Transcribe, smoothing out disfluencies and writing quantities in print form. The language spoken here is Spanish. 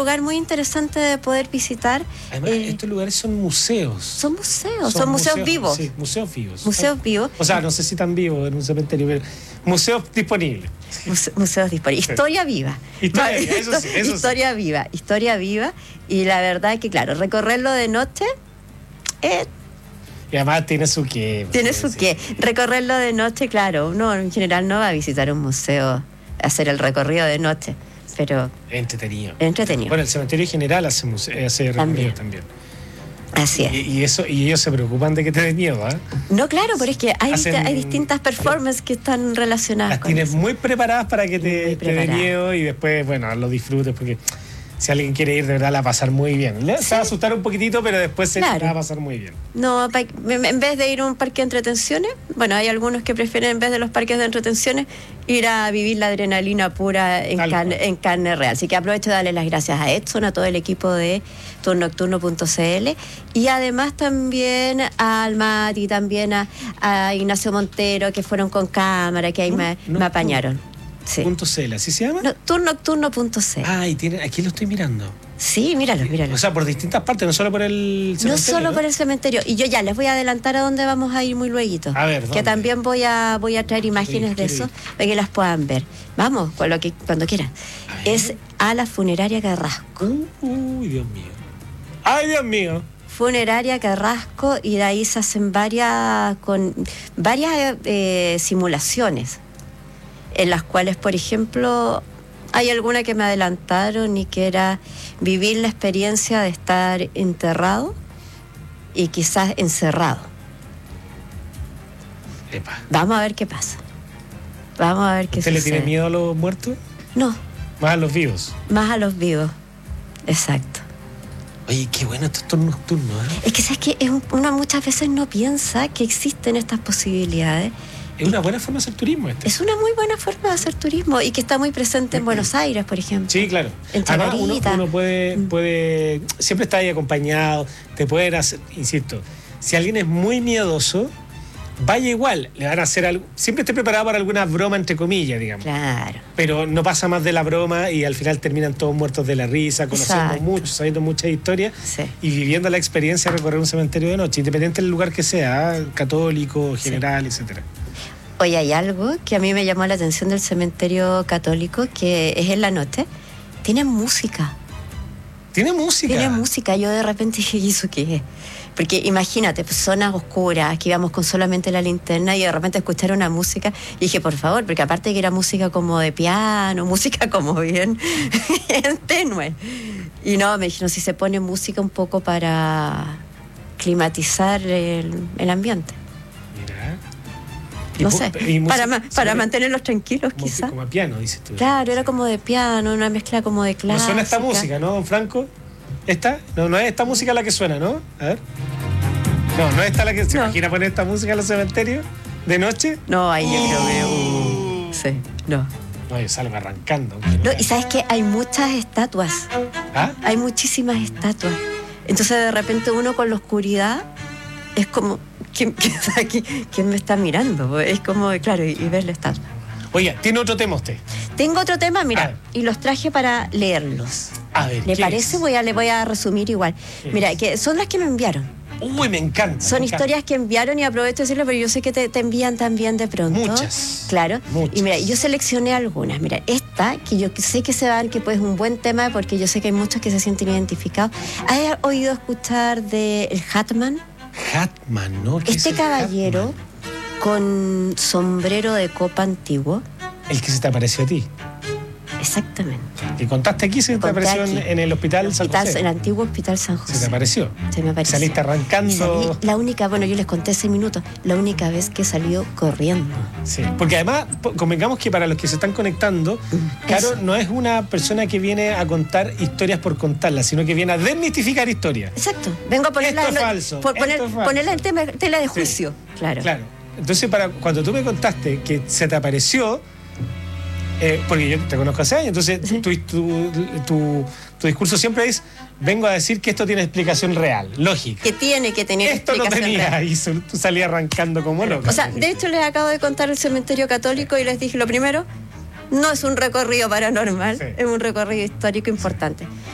lugar muy interesante de poder visitar. Además, estos lugares son museos. Son museos vivos. Sí, museos vivos. Museos vivos. O sea, no sé si tan vivos en un cementerio, pero museos disponibles. Museos disponibles. Historia viva. Historia viva, eso sí. Historia viva. Y la verdad es que, claro, recorrerlo de noche... y además tiene su qué. Recorrerlo de noche, claro, uno en general no va a visitar un museo, hacer el recorrido de noche, pero... Entretenido. Bueno, el cementerio general hace recorrido también. Así es. Y ellos se preocupan de que te dé miedo, ¿eh? No, claro, pero es que hay distintas performances que están relacionadas las con tienes eso. muy preparadas para que te dé miedo y después, bueno, lo disfrutes, porque si alguien quiere ir, de verdad la va a pasar muy bien. Se va a asustar un poquitito, pero después se la va a pasar muy bien. No, en vez de ir a un parque de entretenciones, bueno, hay algunos que prefieren, en vez de los parques de entretenciones, ir a vivir la adrenalina pura en carne real. Así que aprovecho de darle las gracias a Edson, a todo el equipo de turnocturno.cl y además también a Almati, también a Ignacio Montero, que fueron con cámara, que ahí me apañaron. Sí. .cl, ¿así se llama? No, turnocturno.cl. Ah, y aquí lo estoy mirando. Sí, míralo. O sea, por distintas partes, no solo por el cementerio. No solo por el cementerio. Y yo ya les voy a adelantar a dónde vamos a ir muy lueguito. A ver, ¿dónde? Que también voy a traer imágenes de eso, para que las puedan ver. Vamos, cuando quieran. Es a la funeraria Carrasco. Uy, Dios mío. ¡Ay, Dios mío! Funeraria Carrasco, y de ahí se hacen varias simulaciones, en las cuales, por ejemplo, hay alguna que me adelantaron y que era vivir la experiencia de estar enterrado y quizás encerrado. Epa. Vamos a ver qué pasa. Vamos a ver qué sucede. ¿Usted le tiene miedo a los muertos? No. Más a los vivos. Más a los vivos. Exacto. Oye, qué bueno estos nocturnos, ¿eh? Es que, ¿sabes qué? Uno muchas veces no piensa que existen estas posibilidades. Es una buena forma de hacer turismo este. Es una muy buena forma de hacer turismo y que está muy presente en Buenos Aires, por ejemplo. Sí, claro. En Además, Chacarita. uno puede siempre está ahí acompañado, te pueden hacer, insisto, si alguien es muy miedoso, vaya igual, le van a hacer algo, siempre esté preparado para alguna broma entre comillas, digamos. Claro. Pero no pasa más de la broma y al final terminan todos muertos de la risa, conociendo mucho, sabiendo muchas historias y viviendo la experiencia de recorrer un cementerio de noche, independiente del lugar que sea, católico, general, etcétera. Oye, hay algo que a mí me llamó la atención del cementerio católico, que es en la noche. Tiene música. ¿Tiene música? Tiene música. Yo de repente dije, ¿y eso qué es? Porque imagínate, pues, zonas oscuras, que íbamos con solamente la linterna y de repente escuchar una música. Y dije, por favor, porque aparte que era música como de piano, música como bien tenue. Y no, me dijeron, si se pone música un poco para climatizar el ambiente. No sé, para mantenerlos tranquilos, quizás. Como a piano, dices tú. Claro, era como de piano, una mezcla como de clásica. No suena esta música, ¿no, don Franco? ¿Esta? No es esta música la que suena, ¿no? A ver. No es esta la que se imagina poner esta música en los cementerios de noche. No, ahí yo creo que... sí, no. No, yo salgo arrancando. No, y ¿sabes qué? Hay muchas estatuas. ¿Ah? Hay muchísimas estatuas. Entonces, de repente, uno con la oscuridad es como... ¿Quién me está mirando? Es como, claro, y ver la estatua. Oye, ¿tiene otro tema usted? Tengo otro tema, mira, y los traje para leerlos. A ver, ¿le parece? Le voy a resumir igual. Mira, que son las que me enviaron. Uy, me encanta. Son historias que enviaron y aprovecho de decirlo, pero yo sé que te envían también de pronto. Muchas. Claro. Muchas. Y mira, yo seleccioné algunas. Mira, esta, que yo sé que se van, que pues es un buen tema, porque yo sé que hay muchos que se sienten identificados. ¿Has oído escuchar de el Hatman? Hatman, ¿no? Este caballero con sombrero de copa antiguo. El que se te apareció a ti. Exactamente. Que contaste aquí, se te apareció en el hospital San José. En el antiguo hospital San José. ¿Se te apareció? Se me apareció. Saliste arrancando. Salí, la única, bueno, yo les conté 6 minutos, la única vez que salió corriendo. Sí, porque además, convengamos que para los que se están conectando, Caro no es una persona que viene a contar historias por contarlas, sino que viene a desmitificar historias. Exacto. Vengo a ponerla, esto es falso. Ponerla en tela de juicio. Sí. Claro. Entonces, cuando tú me contaste que se te apareció, porque yo te conozco hace años, entonces sí. tu discurso siempre es: vengo a decir que esto tiene explicación real, lógica. Que tiene que tener esto explicación no tenía real. Y tú salías arrancando como loco. O sea, de hecho les acabo de contar el cementerio católico y les dije lo primero: no es un recorrido paranormal, es un recorrido histórico importante.